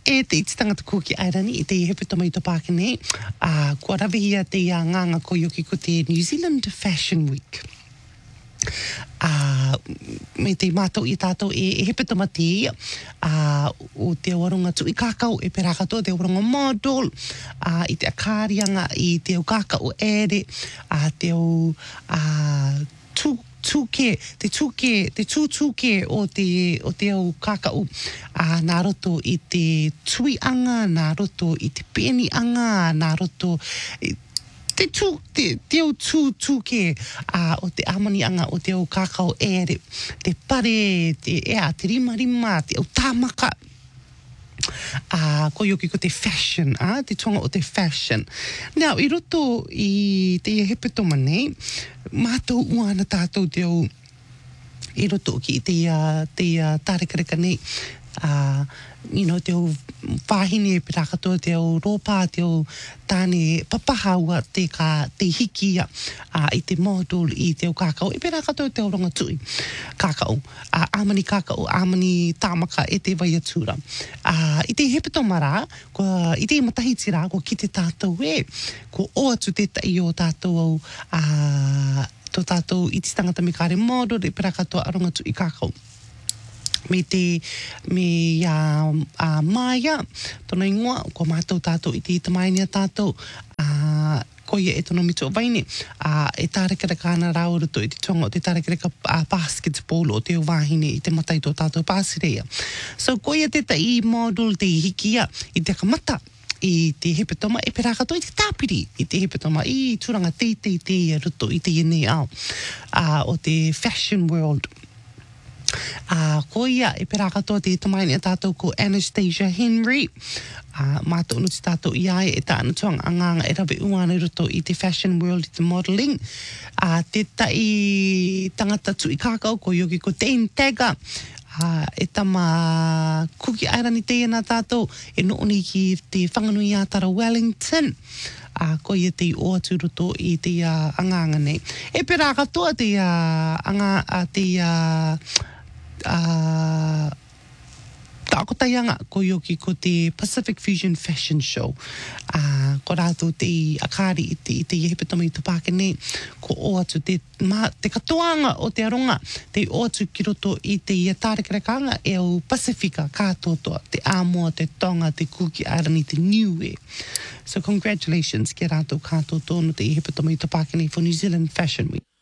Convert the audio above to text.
E te iti tangata kuki airani, I te hepe toma I to Pākene, kua rawihia te nganga ko yoki ko te New Zealand Fashion Week. Me te mātou I tātou e hepe toma te ia, o te warunga tu I kākau, e pera katoa te warunga model, I te akarianga, I te au kākau ere, te au te tūke o te au kākau, nā roto I te tuianga, nā roto I te pēnianga, nā roto te au tūke o te amanianga o te au kākau ere, te pare, te rima, te au tāmaka, ko yoki ko te fashion, te tonga o te fashion. Now, I roto I te hepe toma nei, mātou uana tātou te au, I roto ki te tārekareka nei, te au whāhine pera katoa, te au rōpā, te au tāne papahaua te hikia I te model I te au kākau. E pera katoa te au rongatui kākau. Amani kākau, amani tāmaka e te waiatura. I te hepetoma rā, I te matahiti rā, ko ki te tātou ko o atu te tai o tātou au, tō tātou iti tangata me kāre model, e pera katoa arongatui kākau. Me Maia, tōna ingoa, ko mātou tātou I te itamaenia tātou, ko ia e tono mito vaine, e tārekareka ana rāuruto I te tonga o te tārekareka basketball o te wāhine I te matai tō tātou pāsirea. So ko ia te tai model te hikia I te kamata, I te hepetoma, e pera katoa I te tāpiri, I te hepetoma, I turanga te ruto I te iene au, o te fashion world. Ko ia e pera katoa te tamaine tātou ko Anastasia Henry. Mātou no te tātou I ai e tāna tuanga anganga e rawe uana roto I te fashion world I te modelling. Te tai tangata tu I kākau ko yoki ko Dane Tagger. E tama kuki airani te ina tātou e nooni ki te whanganui ātara Wellington. Ko ia te o atu roto I te anganga nei. E pera katoa te tākotaianga ko yoki ko te Pacific Fusion Fashion Show. Ko rātou te akari I te hepetama I te Pākene, ko o atu te katoanga o te aronga, te o atu ki roto I te tārekerekanga e au Pasifika kātotoa, te Āmoa, te Tonga, te Kuki Arani, te Niue. So congratulations ki rātou kātotoa no te hepetama I te Pākene for New Zealand Fashion Week.